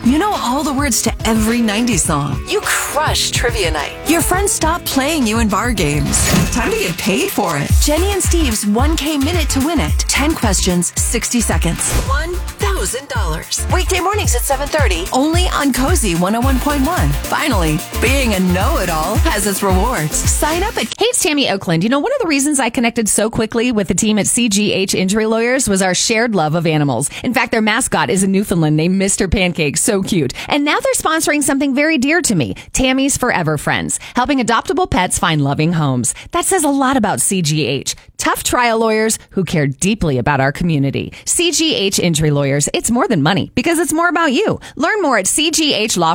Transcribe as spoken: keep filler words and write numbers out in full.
You know all the words to every nineties song. You crush trivia night. Your friends stop playing you in bar games. Time to get paid for it. Jenny and Steve's one K Minute to Win It. ten questions, sixty seconds. one thousand dollars. Weekday mornings at seven thirty. Only on Cozy one oh one point one. Finally, being a know-it-all has its rewards. Sign up at... Hey, it's Tammy Oakland. You know, one of the reasons I connected so quickly with the team at C G H Injury Lawyers was our shared love of animals. In fact, their mascot is a Newfoundland named Mister Pancake. So cute. And now they're sponsoring something very dear to me, Tammy's Forever Friends, helping adoptable pets find loving homes. That says a lot about C G H. Tough trial lawyers who care deeply about our community. C G H Injury Lawyers. It's more than money because it's more about you. Learn more at c g h law